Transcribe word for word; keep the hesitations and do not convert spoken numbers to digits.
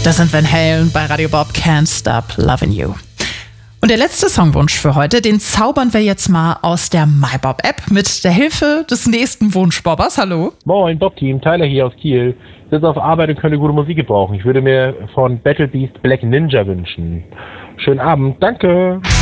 Das sind Van Halen bei Radio Bob, Can't Stop Loving You. Und der letzte Songwunsch für heute, den zaubern wir jetzt mal aus der MyBob-App mit der Hilfe des nächsten Wunschbobbers. Hallo. Moin, Bob-Team, Tyler hier aus Kiel. Ich sitze auf Arbeit und könnte gute Musik gebrauchen. Ich würde mir von Battle Beast Black Ninja wünschen. Schönen Abend, danke.